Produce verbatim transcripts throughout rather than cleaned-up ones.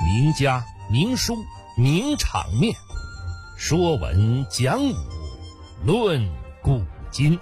名家、名书、名场面，说文讲武，论古今。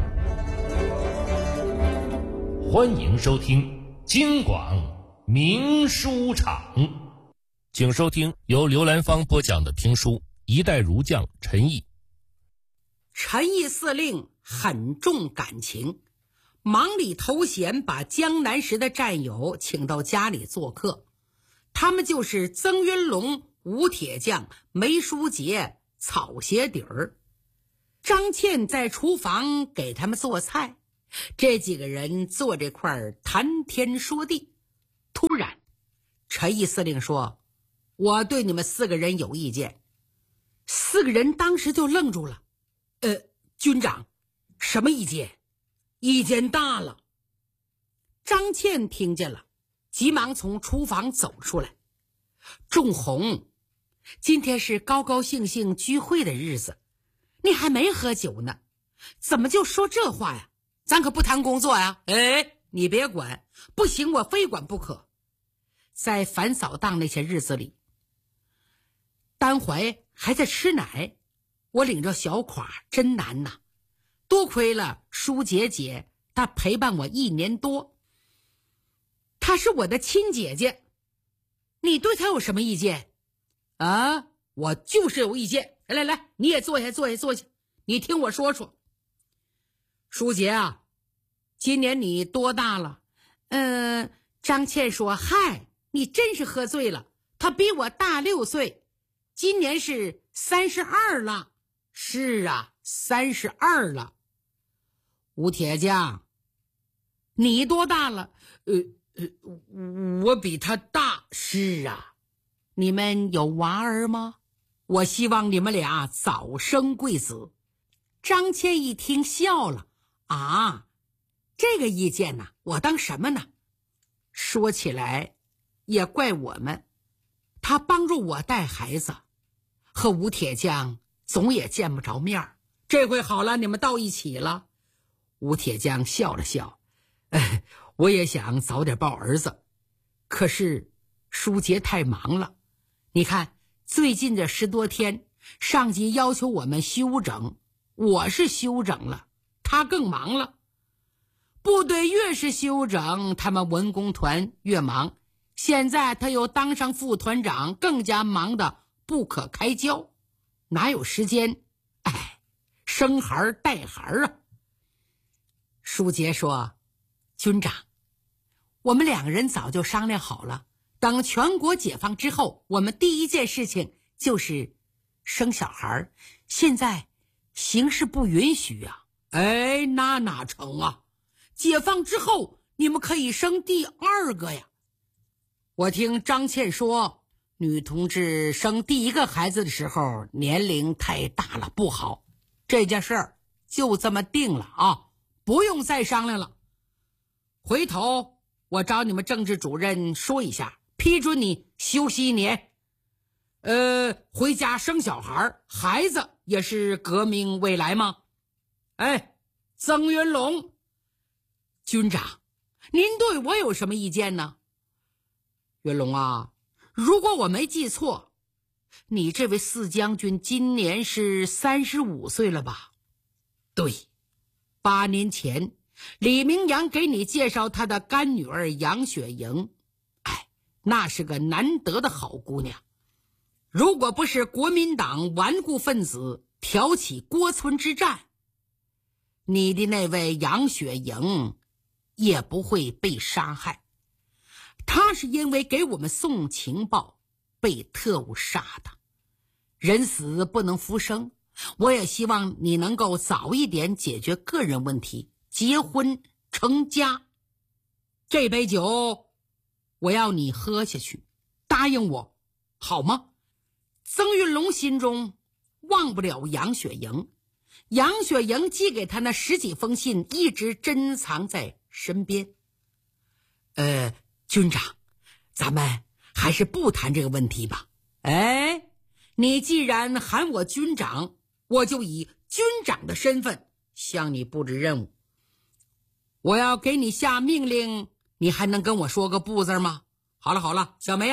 欢迎收听京广名书场，请收听由刘兰芳播讲的评书《一代儒将陈毅》。 陈毅司令很重感情，忙里偷闲把江南时的战友请到家里做客，他们就是曾云龙、吴铁匠、梅书杰、草鞋底儿。张倩在厨房给他们做菜，这几个人坐这块儿谈天说地。突然陈毅司令说，我对你们四个人有意见。四个人当时就愣住了。呃，军长，什么意见？意见大了。张倩听见了，急忙从厨房走出来。仲红，今天是高高兴兴聚会的日子，你还没喝酒呢，怎么就说这话呀？咱可不谈工作呀。哎，你别管，不行我非管不可。在反扫荡那些日子里，丹怀还在吃奶，我领着小垮真难呐，多亏了舒姐姐，她陪伴我一年多。她是我的亲姐姐，你对她有什么意见？啊，我就是有意见。来来来，你也坐下坐下坐下，你听我说说。舒姐啊，今年你多大了？嗯、呃，张倩说，嗨，你真是喝醉了，她比我大六岁，今年是三十二了。是啊，三十二了。吴铁匠，你多大了？呃呃，我比他大。是啊，你们有娃儿吗？我希望你们俩早生贵子。张倩一听笑了，啊，这个意见呢，我当什么呢？说起来也怪我们，他帮助我带孩子，和吴铁匠总也见不着面，这回好了，你们到一起了。吴铁匠笑了笑，哎，我也想早点抱儿子，可是舒杰太忙了。你看最近这十多天，上级要求我们休整，我是休整了，他更忙了。部队越是休整，他们文工团越忙，现在他又当上副团长，更加忙得不可开交，哪有时间哎生孩带孩啊？舒杰说，军长，我们两个人早就商量好了，等全国解放之后，我们第一件事情就是生小孩，现在形势不允许啊。哎，那哪成啊？解放之后你们可以生第二个呀。我听张倩说，女同志生第一个孩子的时候年龄太大了不好，这件事儿就这么定了啊，不用再商量了。回头我找你们政治主任说一下，批准你休息一年，呃，回家生小孩，孩子也是革命未来吗？哎，曾云龙，军长，您对我有什么意见呢？云龙啊，如果我没记错，你这位四将军今年是三十五岁了吧？对，八年前李明阳给你介绍他的干女儿杨雪莹，哎，那是个难得的好姑娘。如果不是国民党顽固分子挑起郭村之战，你的那位杨雪莹也不会被杀害。她是因为给我们送情报被特务杀的，人死不能复生。我也希望你能够早一点解决个人问题，结婚成家。这杯酒我要你喝下去，答应我好吗？曾云龙心中忘不了杨雪莹，杨雪莹寄给他那十几封信一直珍藏在身边。呃，军长，咱们还是不谈这个问题吧。哎，你既然喊我军长，我就以军长的身份向你布置任务。我要给你下命令，你还能跟我说个不字吗？好了好了，小梅啊，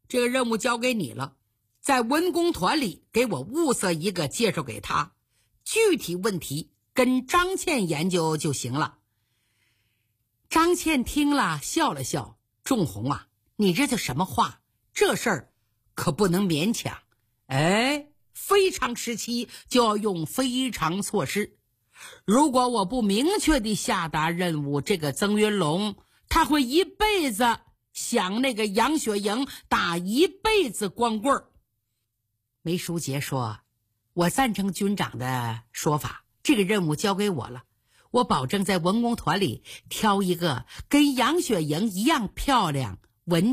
这个任务交给你了，在文工团里给我物色一个介绍给他，具体问题跟张倩研究就行了。张倩听了笑了笑，仲红啊，你这叫什么话？这事儿可不能勉强。哎，非常时期就要用非常措施。如果我不明确地下达任务，这个曾云龙他会一辈子想那个杨雪莹打一辈子光棍儿。梅书杰说，我赞成军长的说法，这个任务交给我了，我保证在文工团里挑一个跟杨雪莹一样漂亮文